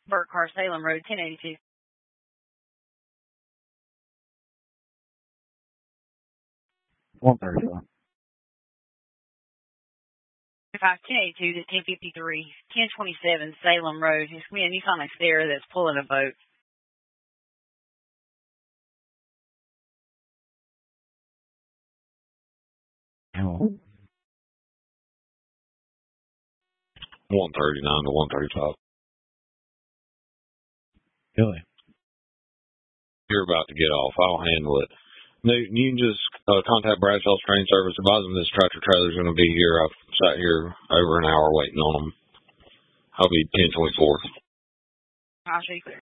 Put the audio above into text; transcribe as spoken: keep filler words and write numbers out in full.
Burt Car, Salem Road, ten eighty-two. one thirty-five. Five ten eighty-two to ten fifty-three, ten twenty-seven Salem Road. It's me a Nissan Xterra that's pulling a boat. Oh. one thirty-nine to one thirty-five. Really? You're about to get off. I'll handle it. Newton, you can just uh, contact Bradshaw's Train Service. Advise them this tractor trailer's going to be here. I've sat here over an hour waiting on them. I'll be ten twenty-four. I'll show you.